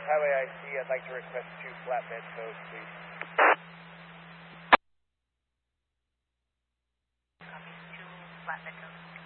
Highway IC, I'd like to request 2 flatbed tows, please. Copy, 2 flatbed tows.